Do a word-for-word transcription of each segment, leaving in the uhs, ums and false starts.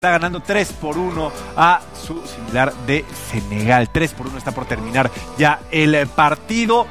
Está ganando tres por uno a su similar de Senegal. tres por uno está por terminar ya el partido.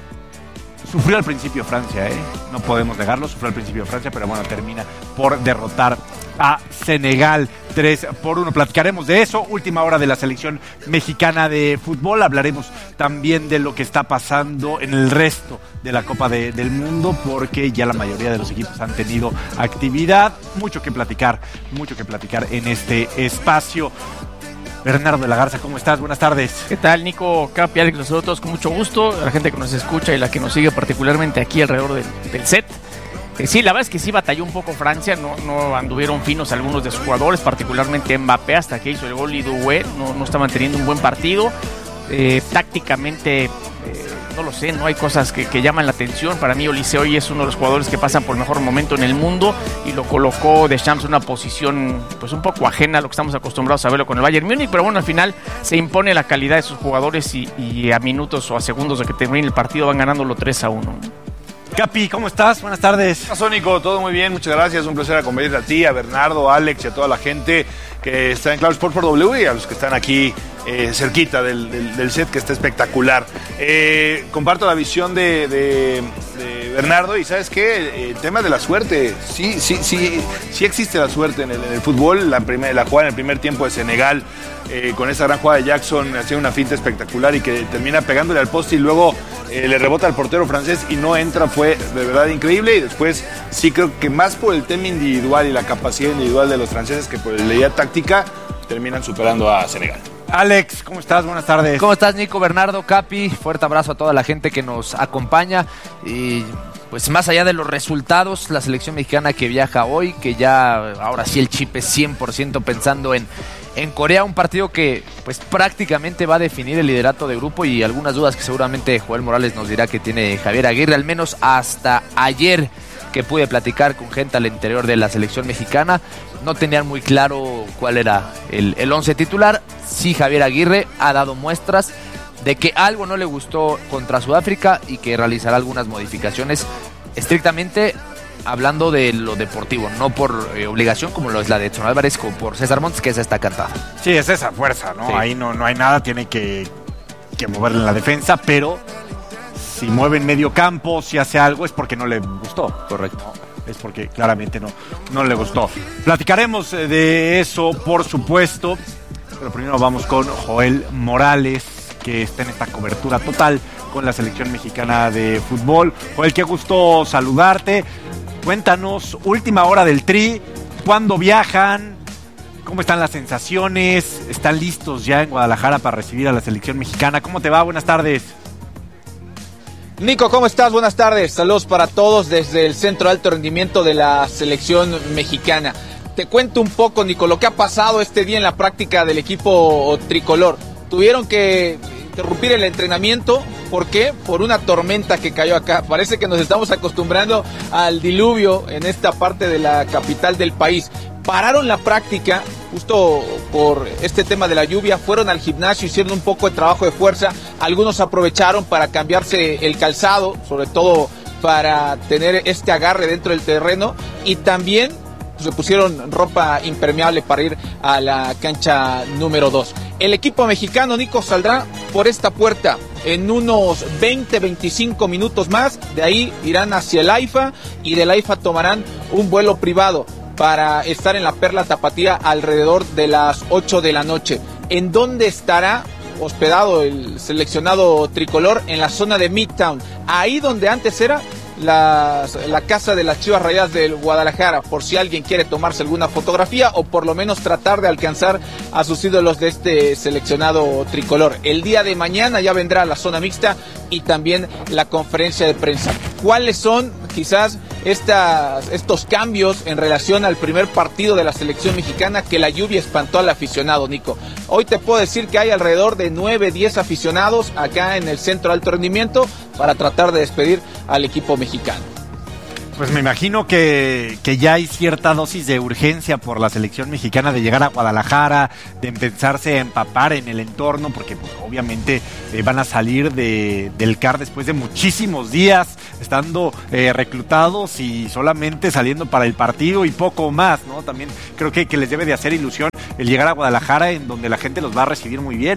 Sufrió al principio Francia, ¿eh? No podemos negarlo, sufrió al principio Francia, pero bueno, termina por derrotar a Senegal tres por uno. Platicaremos de eso, última hora de la selección mexicana de fútbol. Hablaremos también de lo que está pasando en el resto de la Copa de, del Mundo, porque ya la mayoría de los equipos han tenido actividad. Mucho que platicar, mucho que platicar en este espacio. Bernardo de la Garza, ¿cómo estás? Buenas tardes. ¿Qué tal, Nico, Capi, Alex? Nosotros con mucho gusto, la gente que nos escucha y la que nos sigue particularmente aquí alrededor del, del set. Eh, sí, la verdad es que sí batalló un poco Francia, no, no anduvieron finos algunos de sus jugadores, particularmente Mbappé, hasta que hizo el gol, y Doué no, no estaban teniendo un buen partido. Eh, tácticamente, eh, no lo sé, no hay cosas que, que llaman la atención. Para mí Olise hoy es uno de los jugadores que pasan por el mejor momento en el mundo y lo colocó Deschamps en una posición pues un poco ajena a lo que estamos acostumbrados a verlo con el Bayern Múnich, pero bueno, al final se impone la calidad de sus jugadores y, y a minutos o a segundos de que termine el partido van ganándolo tres a uno. Capi, ¿cómo estás? Buenas tardes. Hola, Nico, todo muy bien, muchas gracias, un placer acompañarte a ti, a Bernardo, a Alex y a toda la gente que está en Claro Sport por W y a los que están aquí eh, cerquita del, del, del set, que está espectacular. Eh, comparto la visión de, de, de Bernardo y ¿sabes qué? El tema de la suerte, sí, sí, sí, sí existe la suerte en el, en el fútbol. La, primer, la jugada en el primer tiempo de Senegal, eh, con esa gran jugada de Jackson, hacía una finta espectacular y que termina pegándole al poste y luego eh, le rebota al portero francés y no entra, fue de verdad increíble. Y después sí creo que más por el tema individual y la capacidad individual de los franceses que por la idea táctica terminan superando a Senegal. Alex, ¿cómo estás? Buenas tardes. ¿Cómo estás, Nico, Bernardo, Capi? Fuerte abrazo a toda la gente que nos acompaña. Y pues más allá de los resultados, la selección mexicana que viaja hoy, que ya ahora sí el chip es cien por ciento pensando en, en Corea, un partido que pues prácticamente va a definir el liderato de grupo y algunas dudas que seguramente Joel Morales nos dirá que tiene Javier Aguirre, al menos hasta ayer que pude platicar con gente al interior de la selección mexicana. No tenían muy claro cuál era el, el once titular. Sí, Javier Aguirre ha dado muestras de que algo no le gustó contra Sudáfrica y que realizará algunas modificaciones estrictamente hablando de lo deportivo, no por eh, obligación como lo es la de Edson Álvarez o por César Montes, que esa está cantada. Sí, es esa fuerza, ¿no? Sí. Ahí no, no hay nada, tiene que, que moverle en la defensa, pero si mueve en medio campo, si hace algo, es porque no le gustó. Correcto. Es porque claramente no, no le gustó. Platicaremos de eso, por supuesto, pero primero vamos con Joel Morales, que está en esta cobertura total con la selección mexicana de fútbol. Joel, qué gusto saludarte. Cuéntanos, última hora del Tri, ¿cuándo viajan? ¿Cómo están las sensaciones? ¿Están listos ya en Guadalajara para recibir a la selección mexicana? ¿Cómo te va? Buenas tardes. Nico, ¿cómo estás? Buenas tardes. Saludos para todos desde el Centro de Alto Rendimiento de la selección mexicana. Te cuento un poco, Nico, lo que ha pasado este día en la práctica del equipo tricolor. Tuvieron que interrumpir el entrenamiento. ¿Por qué? Por una tormenta que cayó acá. Parece que nos estamos acostumbrando al diluvio en esta parte de la capital del país. Pararon la práctica justo por este tema de la lluvia, fueron al gimnasio, hicieron un poco de trabajo de fuerza, algunos aprovecharon para cambiarse el calzado, sobre todo para tener este agarre dentro del terreno, y también pues, se pusieron ropa impermeable para ir a la cancha número dos. El equipo mexicano, Nico, saldrá por esta puerta en unos veinte a veinticinco minutos más, de ahí irán hacia el AIFA y del AIFA tomarán un vuelo privado para estar en la Perla Tapatía alrededor de las ocho de la noche. ¿En dónde estará hospedado el seleccionado tricolor? En la zona de Midtown, ahí donde antes era la, la casa de las Chivas Rayadas del Guadalajara, por si alguien quiere tomarse alguna fotografía o por lo menos tratar de alcanzar a sus ídolos de este seleccionado tricolor. El día de mañana ya vendrá la zona mixta y también la conferencia de prensa. ¿Cuáles son quizás estas, estos cambios en relación al primer partido de la selección mexicana? Que la lluvia espantó al aficionado, Nico. Hoy te puedo decir que hay alrededor de nueve, diez aficionados acá en el Centro de Alto Rendimiento para tratar de despedir al equipo mexicano. Pues me imagino que, que ya hay cierta dosis de urgencia por la selección mexicana de llegar a Guadalajara, de empezarse a empapar en el entorno, porque pues, obviamente eh, van a salir de, del C A R después de muchísimos días, estando eh, reclutados y solamente saliendo para el partido y poco más, ¿no? También creo que, que les debe de hacer ilusión el llegar a Guadalajara, en donde la gente los va a recibir muy bien.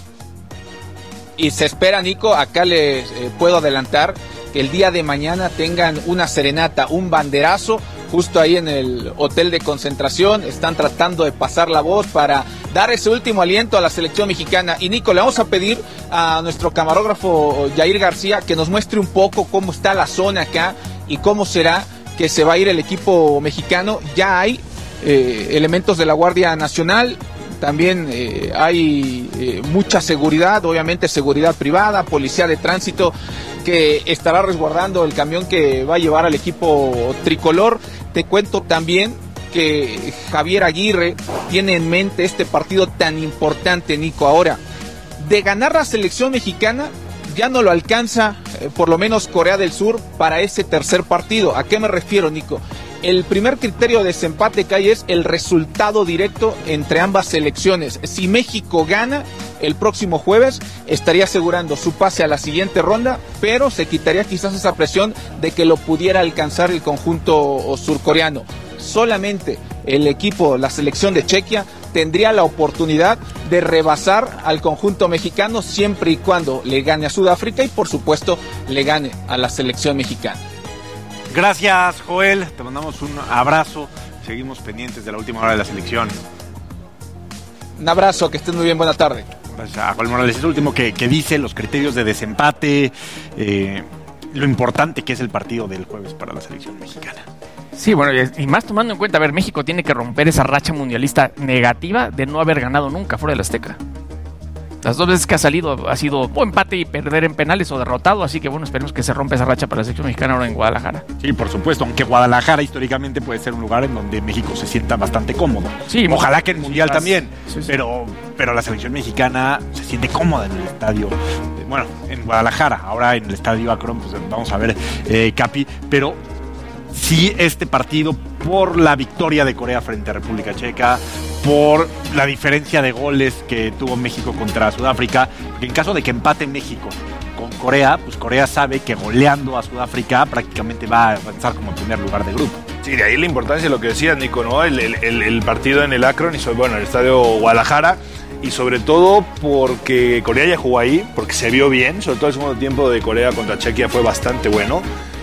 Y se espera, Nico, acá les eh, puedo adelantar que el día de mañana tengan una serenata, un banderazo, justo ahí en el hotel de concentración. Están tratando de pasar la voz para dar ese último aliento a la selección mexicana. Y Nico, le vamos a pedir a nuestro camarógrafo Jair García que nos muestre un poco cómo está la zona acá y cómo será que se va a ir el equipo mexicano. Ya hay eh, elementos de la Guardia Nacional. También eh, hay eh, mucha seguridad, obviamente seguridad privada, policía de tránsito que estará resguardando el camión que va a llevar al equipo tricolor. Te cuento también que Javier Aguirre tiene en mente este partido tan importante, Nico. Ahora, de ganar la selección mexicana, ya no lo alcanza, eh, por lo menos Corea del Sur, para ese tercer partido. ¿A qué me refiero, Nico? El primer criterio de desempate que hay es el resultado directo entre ambas selecciones. Si México gana el próximo jueves, estaría asegurando su pase a la siguiente ronda, pero se quitaría quizás esa presión de que lo pudiera alcanzar el conjunto surcoreano. Solamente el equipo, la selección de Chequia, tendría la oportunidad de rebasar al conjunto mexicano siempre y cuando le gane a Sudáfrica y por supuesto le gane a la selección mexicana. Gracias, Joel, te mandamos un abrazo, seguimos pendientes de la última hora de la selección. Un abrazo, que estén muy bien, buena tarde. Gracias a Joel Morales. Es el último que, que dice los criterios de desempate, eh, lo importante que es el partido del jueves para la selección mexicana. Sí, bueno, y más tomando en cuenta, a ver, México tiene que romper esa racha mundialista negativa de no haber ganado nunca fuera del Azteca. Las dos veces que ha salido ha sido o empate y perder en penales o derrotado, así que bueno, esperemos que se rompa esa racha para la selección mexicana ahora en Guadalajara. Sí, por supuesto, aunque Guadalajara históricamente puede ser un lugar en donde México se sienta bastante cómodo. Sí, ojalá que el Mundial sí, también, sí, sí. Pero, pero la selección mexicana se siente cómoda en el estadio, bueno, en Guadalajara, ahora en el estadio Akron, pues vamos a ver, eh, Capi, pero sí este partido por la victoria de Corea frente a República Checa, por la diferencia de goles que tuvo México contra Sudáfrica, porque en caso de que empate México con Corea, pues Corea sabe que goleando a Sudáfrica prácticamente va a avanzar como primer lugar de grupo. Sí, de ahí la importancia de lo que decías, Nico, ¿no? El, el, el partido en el Akron y, bueno, el estadio Guadalajara, y sobre todo porque Corea ya jugó ahí, porque se vio bien, sobre todo el segundo tiempo de Corea contra Chequia fue bastante bueno.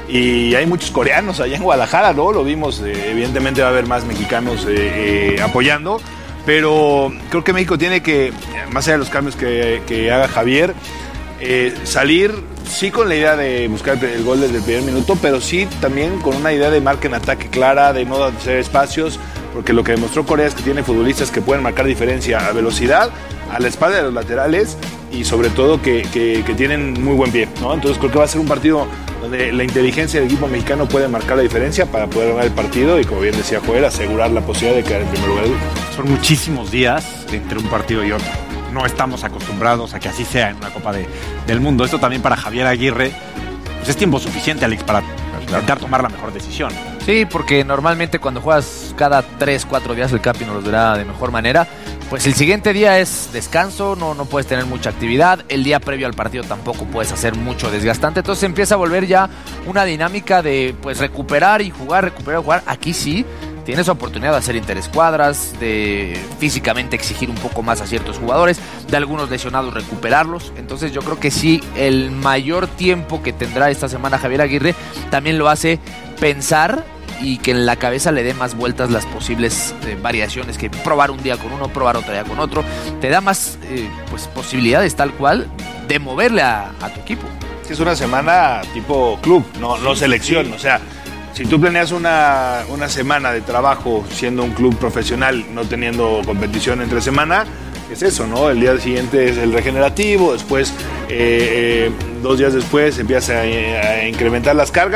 Y hay muchos coreanos allá en Guadalajara, ¿no? Lo vimos, eh, evidentemente va a haber más mexicanos eh, eh, apoyando, pero creo que México tiene que, más allá de los cambios que, que haga Javier, eh, salir sí con la idea de buscar el gol desde el primer minuto, pero sí también con una idea de marca en ataque clara, de no hacer espacios, porque lo que demostró Corea es que tiene futbolistas que pueden marcar diferencia a velocidad, a la espalda de los laterales y sobre todo que, que, que tienen muy buen pie, ¿no? Entonces creo que va a ser un partido donde la inteligencia del equipo mexicano puede marcar la diferencia para poder ganar el partido y, como bien decía Joel, asegurar la posibilidad de quedar en primer lugar. Son muchísimos días entre un partido y otro. No estamos acostumbrados a que así sea en una Copa de, del Mundo. Esto también para Javier Aguirre pues es tiempo suficiente, Alex, para intentar tomar la mejor decisión. Sí, porque normalmente cuando juegas cada tres, cuatro días, el Capi nos los verá de mejor manera. Pues el siguiente día es descanso, no, no puedes tener mucha actividad. El día previo al partido tampoco puedes hacer mucho desgastante. Entonces empieza a volver ya una dinámica de pues recuperar y jugar, recuperar y jugar. Aquí sí tienes oportunidad de hacer interescuadras, de físicamente exigir un poco más a ciertos jugadores, de algunos lesionados recuperarlos. Entonces yo creo que sí, el mayor tiempo que tendrá esta semana Javier Aguirre también lo hace pensar y que en la cabeza le dé más vueltas las posibles eh, variaciones, que probar un día con uno, probar otro día con otro, te da más eh, pues posibilidades tal cual de moverle a, a tu equipo. Es una semana tipo club, no, no selección, o sea, si tú planeas una, una semana de trabajo siendo un club profesional, no teniendo competición entre semana, es eso, ¿no? El día siguiente es el regenerativo, después, eh, eh, dos días después empiezas a, a incrementar las cargas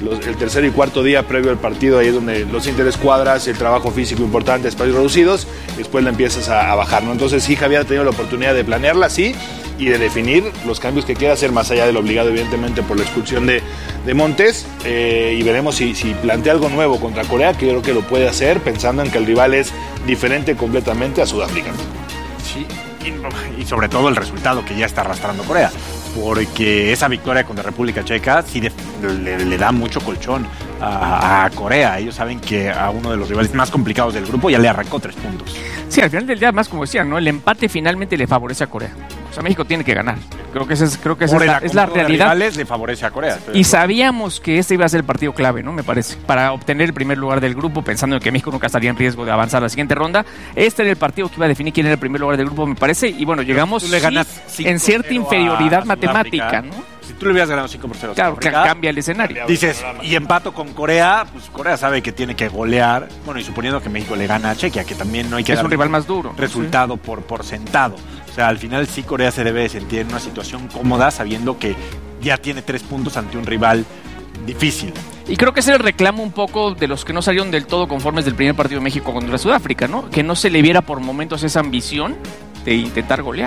los, el tercer y cuarto día previo al partido, ahí es donde los interés cuadras, el trabajo físico importante, espacios reducidos, y después la empiezas a, a bajar, ¿no? Entonces sí, Javier ha tenido la oportunidad de planearla así y de definir los cambios que quiera hacer, más allá de lo obligado evidentemente por la expulsión de, de Montes, eh, y veremos si, si plantea algo nuevo contra Corea, que yo creo que lo puede hacer pensando en que el rival es diferente completamente a Sudáfrica. Sí, y, y sobre todo el resultado que ya está arrastrando Corea, porque esa victoria contra República Checa sí de, le, le da mucho colchón a, a Corea. Ellos saben que a uno de los rivales más complicados del grupo ya le arrancó tres puntos. Sí, al final del día, más como decían, ¿no? El empate finalmente le favorece a Corea. O sea, México tiene que ganar. Creo que esa es, creo que esa es, la, es la realidad. Le favorece a Corea. Y sabíamos que este iba a ser el partido clave, ¿no? Me parece, para obtener el primer lugar del grupo, pensando en que México nunca estaría en riesgo de avanzar a la siguiente ronda. Este era el partido que iba a definir quién era el primer lugar del grupo, me parece. Y bueno, llegamos le ganas sí, en cierta inferioridad matemática, ¿no? Si tú le hubieras ganado cinco por cero, claro, África, cambia el escenario. Dices, y empato con Corea, pues Corea sabe que tiene que golear. Bueno, y suponiendo que México le gana a Chequia, que también no hay que es dar un rival más duro. Resultado sí. por, por sentado. O sea, al final sí Corea se debe de sentir en una situación cómoda, sabiendo que ya tiene tres puntos ante un rival difícil. Y creo que ese es el reclamo un poco de los que no salieron del todo conformes del primer partido de México contra Sudáfrica, ¿no? Que no se le viera por momentos esa ambición de intentar golear.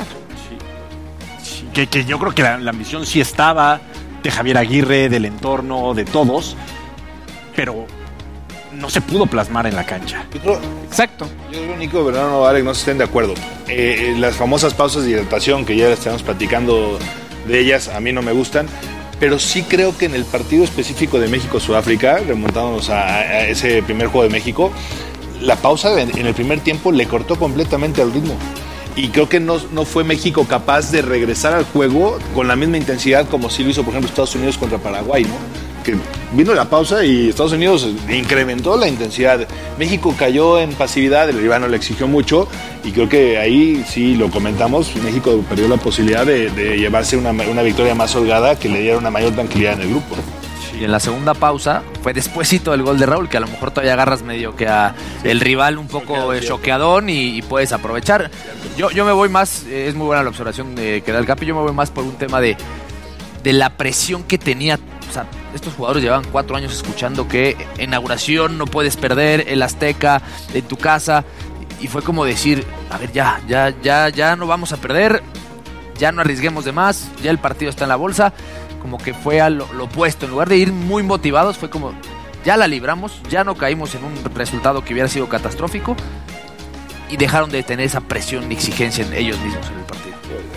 Sí. Sí. Que, que yo creo que la, la ambición sí estaba de Javier Aguirre, del entorno, de todos, pero no se pudo plasmar en la cancha. Yo creo, Exacto. Yo creo que Nico, Bernardo, Alex, no se estén de acuerdo. Eh, las famosas pausas de hidratación, que ya estamos platicando de ellas, a mí no me gustan, pero sí creo que en el partido específico de México-Sudáfrica, remontándonos a, a ese primer juego de México, la pausa en, en el primer tiempo le cortó completamente el ritmo. Y creo que no, no fue México capaz de regresar al juego con la misma intensidad como sí lo hizo, por ejemplo, Estados Unidos contra Paraguay, ¿no? Que vino la pausa y Estados Unidos incrementó la intensidad. México cayó en pasividad, el rival no le exigió mucho y creo que ahí sí lo comentamos, México perdió la posibilidad de, de llevarse una, una victoria más holgada que le diera una mayor tranquilidad en el grupo. Y en la segunda pausa fue despuésito del gol de Raúl, que a lo mejor todavía agarras medio que a sí, el rival un poco choqueadón y, y puedes aprovechar. Yo, yo me voy más, es muy buena la observación de que da el Capi, yo me voy más por un tema de, de la presión que tenía. O sea, estos jugadores llevaban cuatro años escuchando que inauguración, no puedes perder, el Azteca, en tu casa, y fue como decir, a ver, ya, ya, ya, ya no vamos a perder, ya no arriesguemos de más, ya el partido está en la bolsa. Como que fue a lo, lo opuesto, en lugar de ir muy motivados, fue como, ya la libramos, ya no caímos en un resultado que hubiera sido catastrófico y dejaron de tener esa presión y exigencia en ellos mismos en el partido.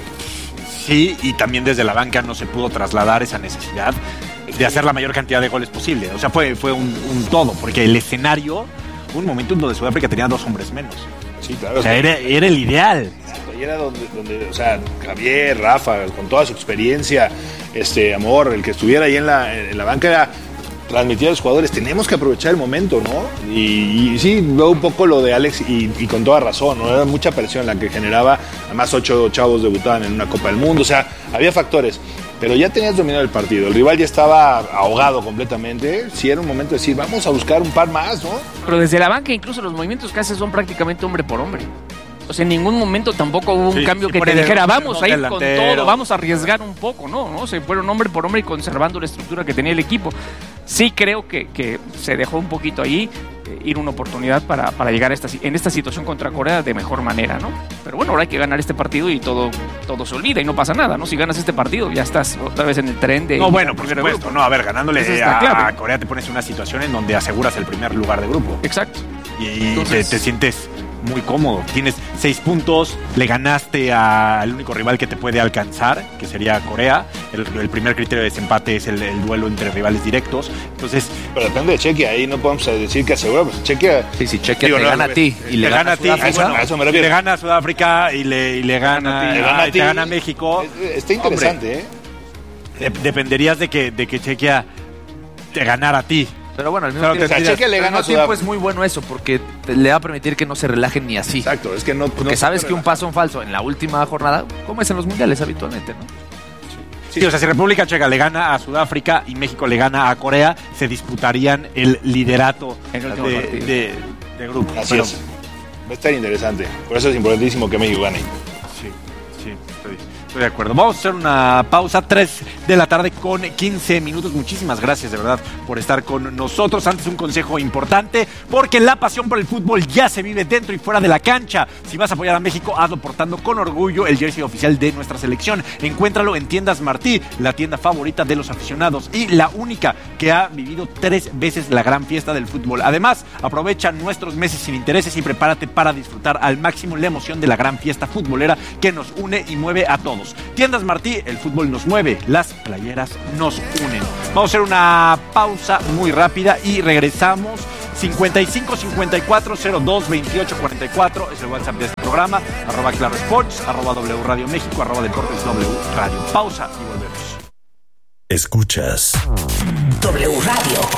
Sí, y también desde la banca no se pudo trasladar esa necesidad de hacer la mayor cantidad de goles posible. O sea, fue, fue un, un todo, porque el escenario, un momento en donde Sudáfrica tenía dos hombres menos. Sí, claro. O sea, era, era el ideal. Y era donde, donde, o sea, Javier, Rafa, con toda su experiencia, este Amor, el que estuviera ahí en la, en la banca era transmitir a los jugadores, tenemos que aprovechar el momento, ¿no? Y, y sí, veo un poco lo de Alex y, y con toda razón, ¿no? Era mucha presión la que generaba, además ocho chavos debutaban en una Copa del Mundo, o sea, había factores, pero ya tenías dominado el partido, el rival ya estaba ahogado completamente, sí era un momento de decir, vamos a buscar un par más, ¿no? Pero desde la banca incluso los movimientos que haces son prácticamente hombre por hombre. O sea, en ningún momento tampoco hubo un sí, cambio que te dijera, vamos a ir con todo, vamos a arriesgar un poco, no, no, se fueron hombre por hombre y conservando la estructura que tenía el equipo. Sí creo que, que se dejó un poquito ahí eh, ir una oportunidad para, para llegar a esta, en esta situación contra Corea de mejor manera, ¿no? Pero bueno, ahora hay que ganar este partido y todo, todo se olvida y no pasa nada, ¿no? Si ganas este partido ya estás otra vez en el tren de... No, bueno, por supuesto, grupo. No, a ver, ganándole a, clave. a Corea te pones en una situación en donde aseguras el primer lugar de grupo. Exacto. Y Entonces, te, te sientes muy cómodo. Tienes seis puntos, le ganaste al único rival que te puede alcanzar, que sería Corea. El, el primer criterio de desempate es el, el duelo entre rivales directos. Entonces, pero depende de Chequia, ahí no podemos decir que asegura, pues Chequia. Sí, sí, Chequia te gana a ti y le gana a ti. Le gana a Sudáfrica y le, y le gana, le gana a ti, te gana a México. Está interesante, Hombre, ¿eh? Dependerías de que, de que Chequia te ganara a ti. Pero bueno, al mismo tiempo, o sea, Chequia le gana a tiempo es muy bueno eso, porque te, le va a permitir que no se relajen ni así. Exacto, es que no... Porque no sabes que un paso en falso en la última jornada, como es en los mundiales habitualmente, ¿no? Sí, sí, o sea, si República Checa le gana a Sudáfrica y México le gana a Corea, se disputarían el liderato el de, de, de, de grupo. Así Pero, es. Va a estar interesante. Por eso es importantísimo que México gane. Sí, sí, estoy, Estoy de acuerdo. Vamos a hacer una pausa, tres de la tarde con quince minutos. Muchísimas gracias de verdad por estar con nosotros. Antes un consejo importante, porque la pasión por el fútbol ya se vive dentro y fuera de la cancha. Si vas a apoyar a México, hazlo portando con orgullo el jersey oficial de nuestra selección. Encuéntralo en Tiendas Martí, la tienda favorita de los aficionados y la única que ha vivido tres veces la gran fiesta del fútbol. Además, aprovecha nuestros meses sin intereses y prepárate para disfrutar al máximo la emoción de la gran fiesta futbolera que nos une y mueve a todos. Tiendas Martí, el fútbol nos mueve, las playeras nos unen. Vamos a hacer una pausa muy rápida y regresamos. cincuenta y cinco cincuenta y cuatro cero dos veintiocho cuarenta y cuatro es el WhatsApp de este programa. Arroba Claro Sports, arroba W Radio México, arroba Deportes W Radio. Pausa y volvemos. Escuchas W Radio.